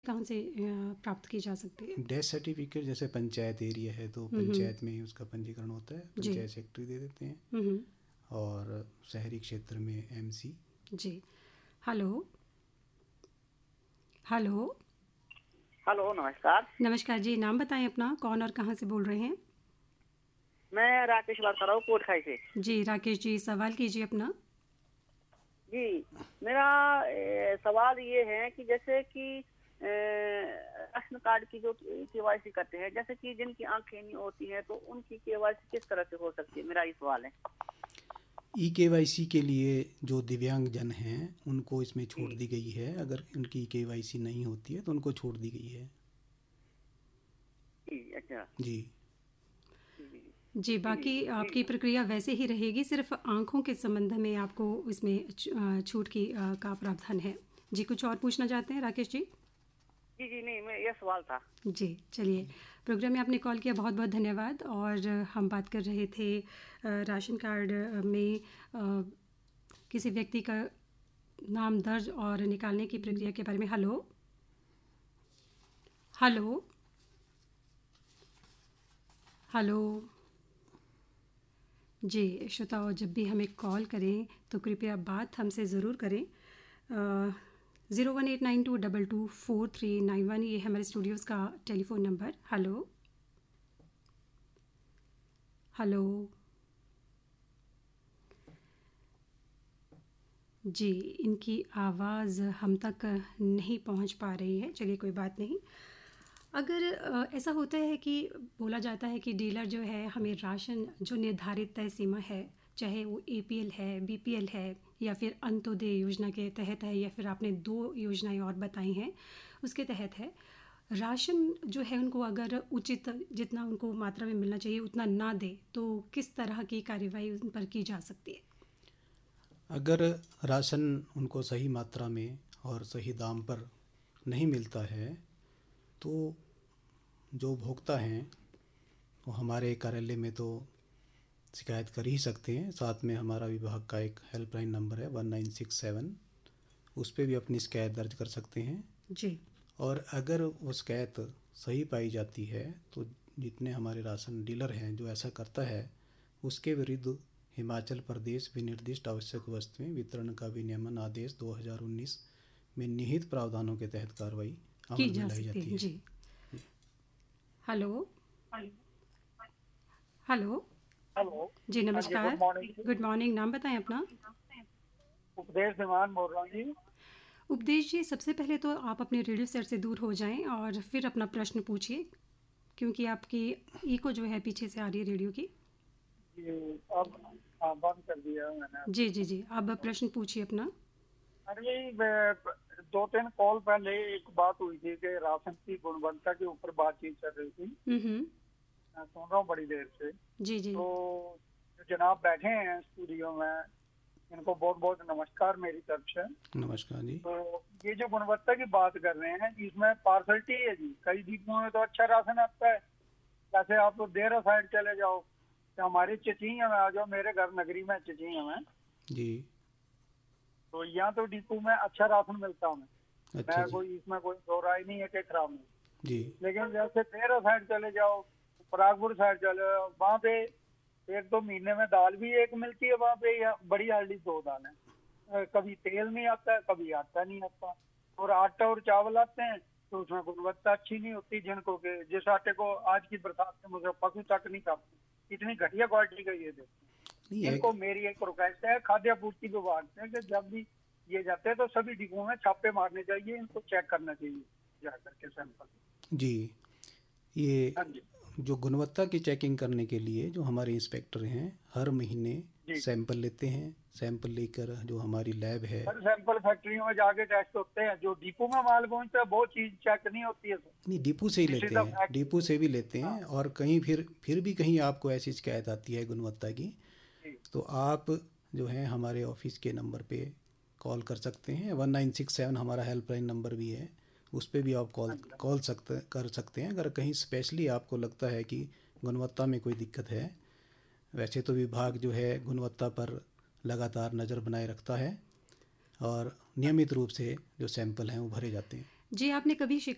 कहाँ से प्राप्त की जा सकती है? डेथ सर्टिफिकेट जैसे पंचायत एरिया है तो पंचायत में ही उसका पंजीकरण होता है, जी। पंचायत सेक्रेटरी दे देते हैं, हम्म। और शहरी क्षेत्र में एमसी। जी। Hello hello. हेलो, नमस्कार। नमस्कार जी, नाम बताएं अपना, कौन और कहाँ से बोल रहे हैं? मैं राकेश बात कर रहा हूँ कोटखाई से। जी राकेश जी, सवाल कीजिए अपना। जी, मेरा सवाल ये है कि जैसे कि राशन कार्ड की जो केवाईसी करते हैं, जैसे कि जिनकी आंखें नहीं होती हैं तो उनकी केवाईसी किस तरह से हो सकती है, मेरा ये सवाल है। केवाईसी के लिए जो दिव्यांग जन हैं उनको इसमें छूट जी दी गई है। अगर उनकी केवाईसी नहीं होती है तो उनको छूट दी गई है। जी, अच्छा। जी। जी जी, बाकी जी जी आपकी प्रक्रिया वैसे ही रहेगी, सिर्फ आंखों के संबंध में आपको इसमें छूट की का प्रावधान है। जी, कुछ और पूछना चाहते हैं राकेश जी? जी जी नहीं, मैं ये सवाल था। जी, चलिए, प्रोग्राम में आपने कॉल किया, बहुत बहुत धन्यवाद। और हम बात कर रहे थे राशन कार्ड में किसी व्यक्ति का नाम दर्ज और निकालने की प्रक्रिया के बारे में। Hello hello hello. जी, श्रोताओ, जब भी हमें कॉल करें तो कृपया बात हमसे ज़रूर करें। 0189222439 ये हमारे स्टूडियोज़ का टेलीफोन नंबर। Hello hello. जी, इनकी आवाज़ हम तक नहीं पहुंच पा रही है। चलिए, कोई बात नहीं। अगर ऐसा होता है कि बोला जाता है कि डीलर जो है हमें राशन जो निर्धारित तय सीमा है, चाहे वो एपीएल है, बीपीएल है, या फिर अंत्योदय योजना के तहत है, या फिर आपने 2 योजनाएं और बताई हैं उसके तहत है, राशन जो है उनको अगर उचित जितना उनको मात्रा में मिलना चाहिए उतना ना दे तो किस तरह की कार्रवाई उन पर की जा सकती है? अगर राशन उनको सही मात्रा में और सही दाम पर नहीं मिलता है तो जो भोक्ता हैं वो हमारे कार्यालय में तो शिकायत कर ही सकते हैं। साथ में हमारा विभाग का एक हेल्पलाइन नंबर है 1967, उस पर भी अपनी शिकायत दर्ज कर सकते हैं। जी। और अगर वो शिकायत सही पाई जाती है तो जितने हमारे राशन डीलर हैं जो ऐसा करता है उसके विरुद्ध हिमाचल प्रदेश विनिर्दिष्ट आवश्यक वस्तुएं वितरण का विनियमन आदेश 2019 में निहित प्रावधानों के तहत कार्रवाई की अमल में जा लाई सकती जाती है। है। जी। Hello hello. हेलो। जी, हाँ जी, नमस्कार। Good morning. गुड मॉर्निंग, नाम बताएं अपना। उपदेश दीवान बोल रहा हूँ जी। उपदेश जी, सबसे पहले तो आप अपने रेडियो सेट से दूर हो जाएं और फिर अपना प्रश्न पूछिए, क्योंकि आपकी इको जो है पीछे से आ रही है रेडियो की। जी, अब हाँ, बंद कर दिया मैंने। जी जी जी, अब प्रश्न पूछिए अपना। अरे, 2-3 कॉल पहले एक बात हुई थी कि राशन की गुणवत्ता के ऊपर बातचीत चल रही थी। हम्म। मैं सुन रहा हूँ बड़ी देर से। जी जी। तो जो जनाब बैठे हैं स्टूडियो में, इनको बहुत बहुत नमस्कार मेरी तरफ से। नमस्कार जी। तो ये जो गुणवत्ता की बात कर रहे हैं इसमें पार्सलिटी है जी। कई डिपुओं में तो अच्छा राशन आता है, जैसे आप तो देहरा साइड चले जाओ, तो हमारे चिचिया में आ जाओ, मेरे घर नगरी में चिचिया में, जी। तो यहाँ तो डिपो में अच्छा राशन मिलता है हमें। अच्छा मैं जी। कोई इसमें कोई दो राय नहीं है कि खराब नहीं। जी। लेकिन जैसे देहरा साइड चले जाओ, परागपुर साइड चले जाओ, वहाँ पे 1-2 महीने में दाल भी एक मिलती है वहाँ पे, या बड़ी हल्दी 2 दालें। कभी तेल नहीं आता है, कभी आटा नहीं आता, और आटा और चावल आते हैं तो उसमें गुणवत्ता अच्छी नहीं होती। जिनको के जिस आटे को आज की बरसात में मुझे पशु तक नहीं खाते, इतनी घटिया क्वालिटी का ये देते नहीं हैं। है। इनको मेरी एक रिक्वेस्ट है खाद्य आपूर्ति विभाग से कि जब भी ये जाते हैं तो सभी डिपो में छापे मारने चाहिए, इनको चेक करना चाहिए जा करके सैंपल। जी, ये हाँ जी जो गुणवत्ता की चेकिंग करने के लिए जो हमारे इंस्पेक्टर हैं हर महीने जी। सैंपल लेते हैं। सैंपल लेकर जो हमारी लैब है, हर सैंपल फैक्ट्रियों में जाके टेस्ट होते हैं। जो डिपो में माल पहुंचता है वो चीज चेक नहीं होती है सर। नहीं डिपो से ही दिस इज लेते द हैं, फैक्ट। डिपो से भी लेते हाँ हैं। और कहीं फिर भी कहीं आपको ऐसी शिकायत आती है गुणवत्ता की जी। तो आप जो है हमारे ऑफिस के नंबर पे कॉल कर सकते हैं। 1967 हमारा हेल्पलाइन नंबर भी है, उस पर भी आप हाँ जी कर सकते हैं अगर कहीं स्पेशली आपको लगता है कि गुणवत्ता में कोई दिक्कत है। वैसे तो विभाग जो है गुणवत्ता पर लगातार नज़र बनाए रखता है और नियमित रूप से जो सैंपल हैं वो भरे जाते हैं। जी, आपने कभी